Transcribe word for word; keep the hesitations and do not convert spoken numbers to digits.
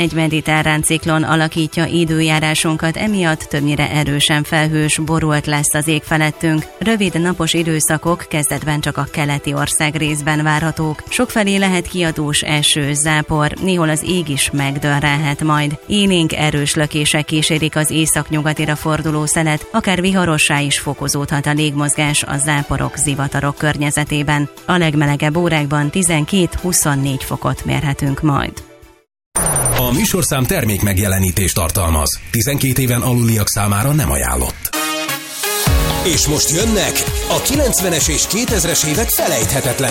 Egy mediterrán ciklon alakítja időjárásunkat, emiatt többnyire erősen felhős, borult lesz az ég felettünk. Rövid napos időszakok kezdetben csak a keleti ország részben várhatók. Sokfelé lehet kiadós eső, zápor, néhol az ég is megdörrelhet majd. Élénk erős lökések kísérik az északnyugatira forduló szelet, akár viharossá is fokozódhat a légmozgás a záporok, zivatarok környezetében. A legmelegebb órákban tizenkét-huszonnégy fokot mérhetünk majd. A műsorszám termék megjelenítést tartalmaz. tizenkét éven aluliak számára nem ajánlott. És most jönnek a kilencvenes és kétezres évek felejthetetlen